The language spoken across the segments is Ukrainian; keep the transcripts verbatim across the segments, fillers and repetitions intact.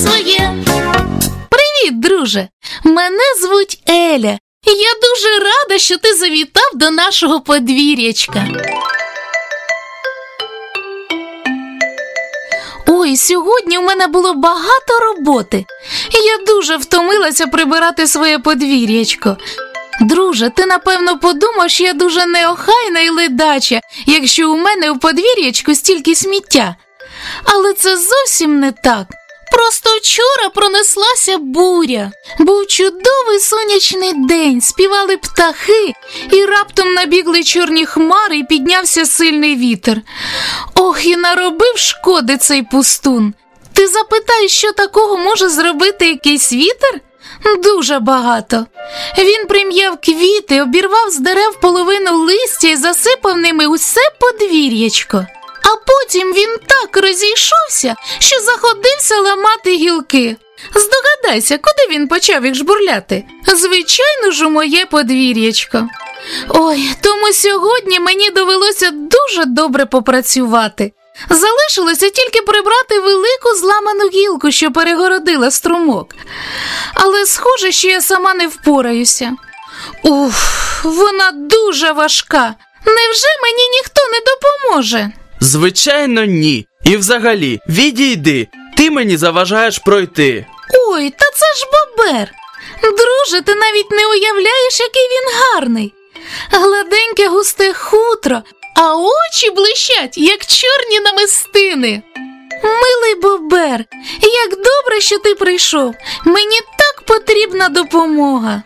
своє. Привіт, друже! Мене звуть Еля. Я дуже рада, що ти завітав до нашого подвір'ячка. Ой, сьогодні у мене було багато роботи. Я дуже втомилася прибирати своє подвір'ячко. Друже, ти, напевно, подумав, що я дуже неохайна і ледача, якщо у мене у подвір'ячку стільки сміття. Але це зовсім не так. Просто вчора пронеслася буря. Був чудовий сонячний день, співали птахи, і раптом набігли чорні хмари і піднявся сильний вітер. Ох, і наробив шкоди цей пустун. Ти запитаєш, що такого може зробити якийсь вітер? Дуже багато. Він прим'яв квіти, обірвав з дерев половину листя і засипав ними усе подвір'ячко. А потім він так розійшовся, що заходився ламати гілки. Здогадайся, куди він почав їх жбурляти? Звичайно ж, у моє подвір'ячко. Ой, тому сьогодні мені довелося дуже добре попрацювати. Залишилося тільки прибрати велику зламану гілку, що перегородила струмок. Але схоже, що я сама не впораюся. Уф, вона дуже важка. Невже мені ніхто не допоможе? Звичайно, ні. І взагалі, відійди. Ти мені заважаєш пройти. Ой, та це ж бобер. Друже, ти навіть не уявляєш, який він гарний. Гладеньке густе хутро, а очі блищать, як чорні намистини. Милий бобер, як добре, що ти прийшов. Мені так потрібна допомога.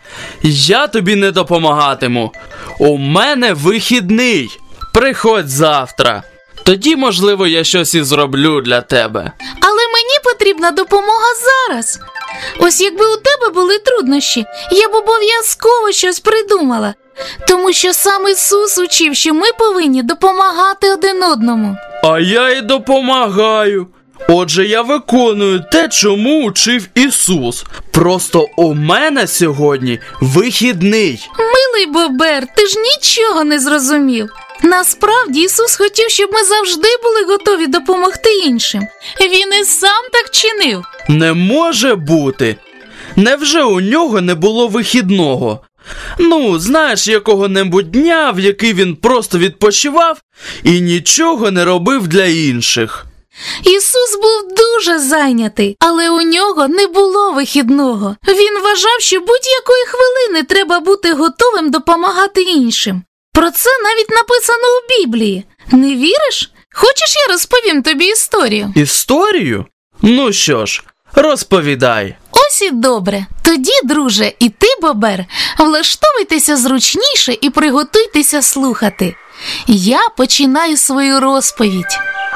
Я тобі не допомагатиму. У мене вихідний. Приходь завтра. Тоді, можливо, я щось і зроблю для тебе. Але мені потрібна допомога зараз. Ось якби у тебе були труднощі, я б обов'язково щось придумала. Тому що сам Ісус учив, що ми повинні допомагати один одному. А я і допомагаю. Отже, я виконую те, чому учив Ісус. Просто у мене сьогодні вихідний. Милий бобер, ти ж нічого не зрозумів. Насправді Ісус хотів, щоб ми завжди були готові допомогти іншим. Він і сам так чинив. Не може бути. Невже у нього не було вихідного? Ну, знаєш, якого-небудь дня, в який він просто відпочивав і нічого не робив для інших. Ісус був дуже зайнятий, але у нього не було вихідного. Він вважав, що будь-якої хвилини треба бути готовим допомагати іншим. Про це навіть написано у Біблії. Не віриш? Хочеш, я розповім тобі історію? Історію? Ну що ж, розповідай. Ось і добре. Тоді, друже, і ти, бобер, влаштовуйтеся зручніше і приготуйтеся слухати. Я починаю свою розповідь.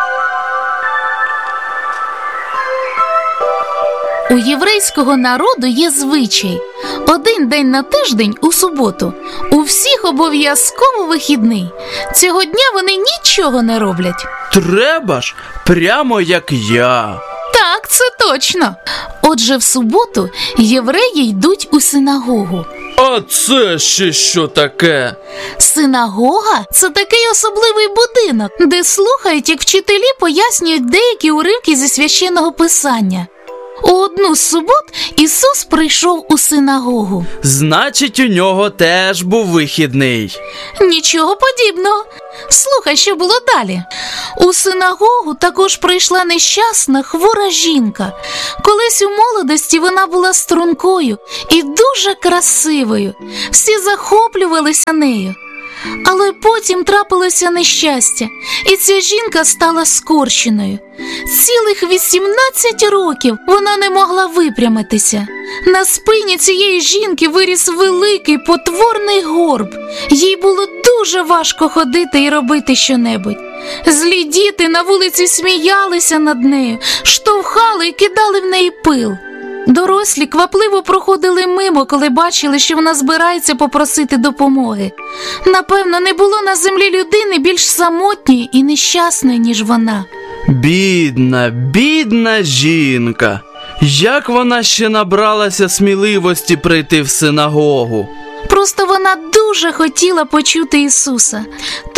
У єврейського народу є звичай. Один день на тиждень, у суботу, у всіх обов'язково вихідний. Цього дня вони нічого не роблять. Треба ж, прямо як я. Так, це точно. Отже, в суботу євреї йдуть у синагогу. А це ще що таке? Синагога – це такий особливий будинок, де слухають, як вчителі пояснюють деякі уривки зі священного писання. У одну з субот Ісус прийшов у синагогу. Значить, у нього теж був вихідний. Нічого подібного. Слухай, що було далі. У синагогу також прийшла нещасна, хвора жінка. Колись у молодості вона була стрункою і дуже красивою. Всі захоплювалися нею. Але потім трапилося нещастя, і ця жінка стала скорченою. Цілих вісімнадцять років вона не могла випрямитися. На спині цієї жінки виріс великий потворний горб. Їй було дуже важко ходити і робити щонебудь. Злі діти на вулиці сміялися над нею, штовхали і кидали в неї пил. Дорослі квапливо проходили мимо, коли бачили, що вона збирається попросити допомоги. Напевно, не було на землі людини більш самотньої і нещасної, ніж вона. Бідна, бідна жінка. Як вона ще набралася сміливості прийти в синагогу? Просто вона дуже хотіла почути Ісуса. Тому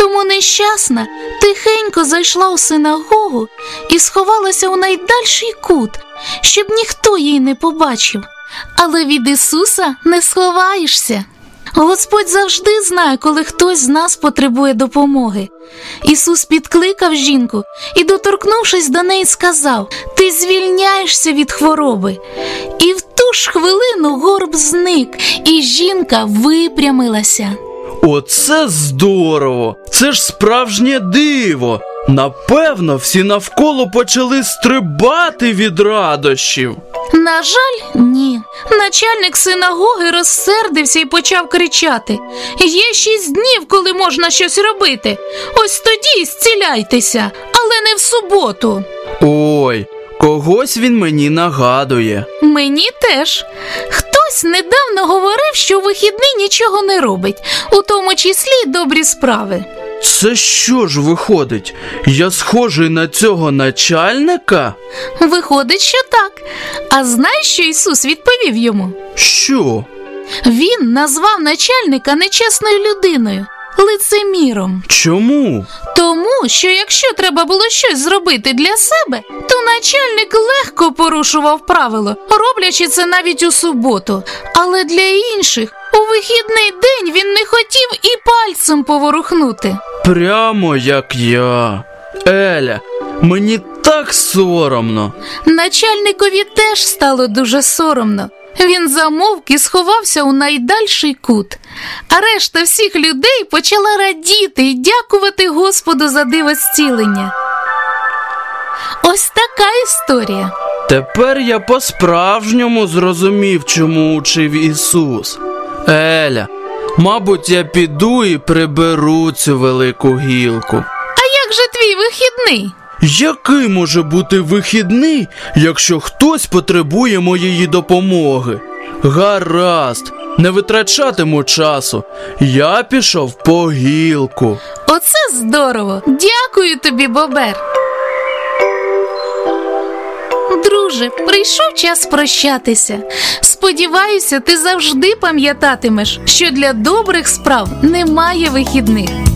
Тому нещасна тихенько зайшла у синагогу і сховалася у найдальший кут, щоб ніхто її не побачив. Але від Ісуса не сховаєшся. Господь завжди знає, коли хтось з нас потребує допомоги. Ісус підкликав жінку і, доторкнувшись до неї, сказав: «Ти звільняєшся від хвороби». І в ту ж хвилину горб зник, і жінка випрямилася. Оце здорово! Це ж справжнє диво! Напевно, всі навколо почали стрибати від радощів. На жаль, ні. Начальник синагоги розсердився і почав кричати: «Є шість днів, коли можна щось робити. Ось тоді зціляйтеся, але не в суботу». Ой, когось він мені нагадує. Мені теж. Хтось недавно говорив, що у вихідний нічого не робить, у тому числі й добрі справи. Це що ж виходить? Я схожий на цього начальника? Виходить, що так. А знаєш, що Ісус відповів йому? Що? Він назвав начальника нечесною людиною, лицеміром. Чому? Тому, що якщо треба було щось зробити для себе, то начальник легко порушував правило, роблячи це навіть у суботу. Але для інших у вихідний день він не хотів і пальцем поворухнути. Прямо як я. Еля, мені так соромно. Начальникові теж стало дуже соромно. Він замовк і сховався у найдальший кут. А решта всіх людей почала радіти і дякувати Господу за диво зцілення. Ось така історія. Тепер я по-справжньому зрозумів, чому учив Ісус. Еля, мабуть, я піду і приберу цю велику гілку. А як же твій вихідний? Який може бути вихідний, якщо хтось потребує моєї допомоги? Гаразд, не витрачатиму часу. Я пішов по гілку. Оце здорово! Дякую тобі, Бобер! Друже, прийшов час прощатися. Сподіваюся, ти завжди пам'ятатимеш, що для добрих справ немає вихідних.